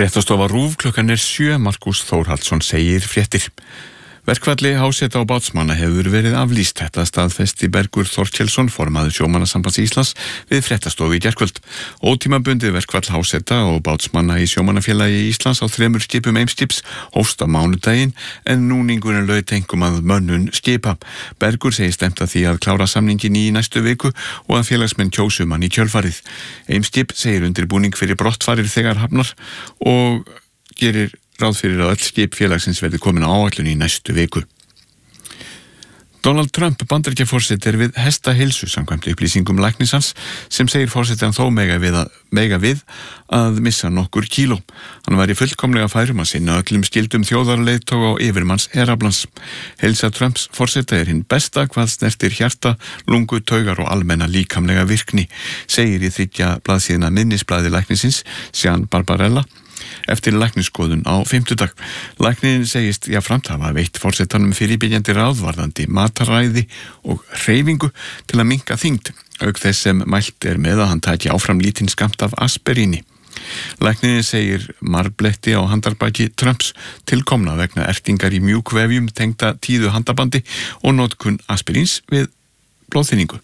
Fréttastofa RÚV, klukkan 7, Markús Þórhallsson segir fréttir. Verkfalli háseta og bátsmanna hefur verið aflýst. Þetta staðfesti Bergur Þorkelsson, formaður Sjómannasambands Íslands, við fréttastofu í gærkvöld. Ótímabundið verkfall háseta og bátsmanna í Sjómannafélagi Íslands á 3 skipum Eimskips hófst á mánudaginn, en núningurinn laut einkum að mönnun skipa. Bergur segir stefnt að því að klára samningin í næstu viku og að félagsmenn kjósum hann í kjölfarið. Eimskip segir undirbúning fyrir brottfarir þegar hafnar og gerir ráð fyrir að öll skip félagsins verði komin á áætlun í næstu viku. Donald Trump, Bandaríkjaforseti, við hestaheilsu samkvæmt upplýsingum læknis hans, sem segir forseti hann þó mega við að missa nokkur kíló. Hann væri fullkomlega færum að sinna öllum skildum þjóðarleiðtoga og yfirmanns heraflans. Heilsa Trumps forseta hinn besta hvað snertir hjarta, lungu, taugar og almenna líkamlega virkni, segir í 3 blaðsíðna minnisblaði læknisins, Sean Barbarella, eftir læknisskoðun á 5. Læknirinn segist jafnframt hafa veitt forsetanum fyrirbyggjandi ráðvarðandi mataræði og hreyfingu til að minnka þyngd, auk þess sem mælt með að hann taki áfram lítinn skammt af aspiríni. Læknirinn segir marbletti á handarbaki Trumps tilkomna vegna ertingar í mjúkvefjum tengda tíðu handabandi og notkun aspiríns við blóðþynningu.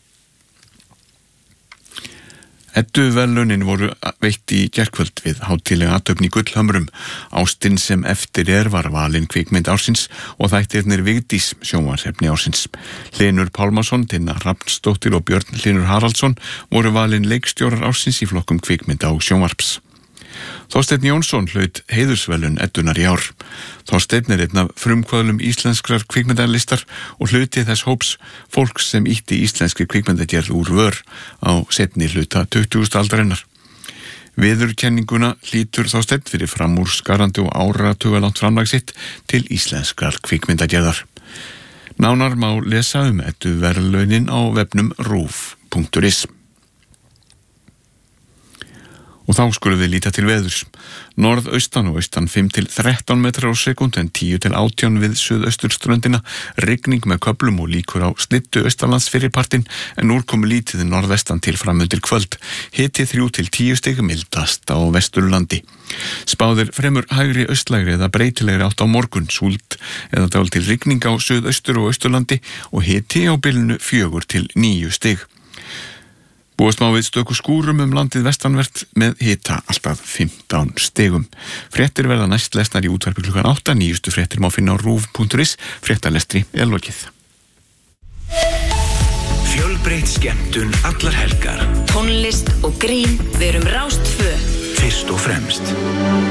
Edduverðlaunin voru veitt í gærkvöld við hátíðlega athöfn í Gullhömrum. Ástin sem eftir var valin kvikmynd ársins og þættirnir Vigdís sjónvarpsefni ársins. Hlynur Pálmason, Tinna Rafnsdóttir og Björn Hlynur Haraldsson voru valin leikstjórar ársins í flokkum kvikmynda og sjónvarps. Þorsteinn Jónsson hlaut heiðursverðlaun Eddunar í ár. Þorsteinn einn af frumkvöðlum íslenskrar kvikmyndalistar og hluti þess hóps fólks sem ýtti íslenskri kvikmyndagerð úr vör á seinni hluta 20. aldarinnar. Viðurkenninguna hlýtur Þorsteinn fyrir framúrskarandi og áratugalangt framlag sitt til íslenskrar kvikmyndagerðar. Nánar má lesa Edduverðlaunin á vefnum ruv.is. Og þá skulum við líta til veðurs. Norðaustan og austan 5 til 13 metrar á sekúndu en 10 til 18 við suðausturströndina. Rigning með köflum og líkur á slyddu austanlands fyrirpartinn en úrkomu lítið norðvestan til framundir kvöld. Hiti 3 til 10 stig mildast á Vesturlandi. Spáðir fremur hægri austlægri eða breytilegri átt á morgun, súld eða dálítil rigning á suðaustur og austurlandi og hiti á bilinu 4 til 9 stig. Búast má við stöku skúrum landið vestanvert með hita alltaf 15 stigum. Fréttir verða næst lesnar í útvarpi klukkan 8. Nýjustu fréttir má finna á ruv.is. Fréttalestri lokið. Fjölbreytt skemmtun allar helgar. Tónlist og grín, við erum Rás 2. Fyrst og fremst.